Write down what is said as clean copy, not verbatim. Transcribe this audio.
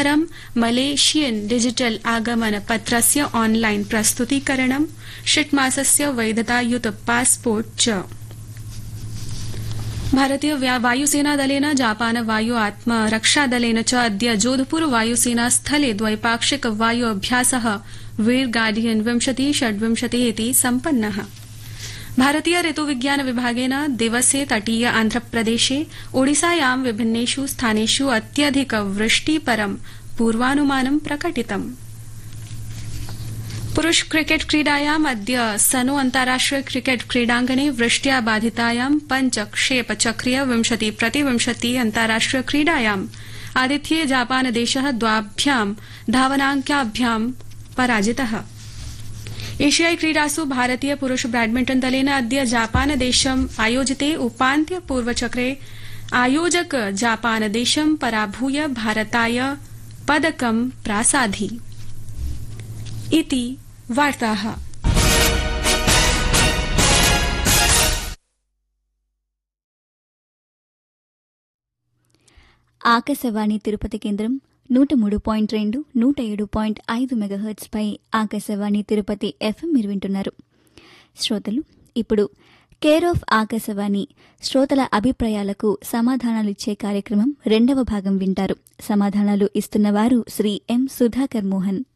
परं Malaysian digital आगमन पत्रस्य ऑनलाइन प्रस्तुतीकरणं 6 मासस्य वैधतायुत पासपोर्ट च। भारतीय वायुसेनादलेन जापान वायु आत्मरक्षादलेन च अद्य जोधपुर वायुसेना स्थले द्वैपाक्षिक वायु अभ्यासः वीर गार्डियन 2026 इति सम्पन्नः। भारतीय ऋतुविज्ञान विभागेन दिवसे तटीय आन्ध्रप्रदेशे ओडिसायां विभिन्नेषु स्थानेषु अत्यधिक वृष्टिपरं पूर्वानुमानं प्रकटितम्। पुरुष क्रिकेट क्रीडायाम् अद्य सनो अन्ताराष्ट्रिय क्रिकेट क्रीडाङ्गणे वृष्ट्या बाधितायां पञ्चक्षेपचक्रीय 20-20 अन्ताराष्ट्रिय क्रीडायाम् आतिथ्ये जापानदेशः 2 धावनाङ्काभ्यां पराजितः। एशियाई क्रीडासु भारतीय पुरुष बैडमिंटन दलेन अद्य जापानदेशम् आयोजिते उपान्त्यपूर्वचक्रे आयोजक जापानदेशं पराभूय भारताय पदकं प्रासादि। इति वार्ताः। ఆకాశవాణి తిరుపతి కేంద్రం 103.2 107.5 మెగాహెర్ట్జ్ పై ఆకాశవాణి తిరుపతి ఎఫ్ఎం మీరు వింటున్నారు. శ్రోతలు ఇప్పుడు కేర్ ఆఫ్ ఆకాశవాణి శ్రోతల అభిప్రాయాలకు సమాధానాలిచ్చే కార్యక్రమం 2వ భాగం వింటారు. సమాధానాలు ఇస్తున్నవారు శ్రీ ఎం సుధాకర్ మోహన్.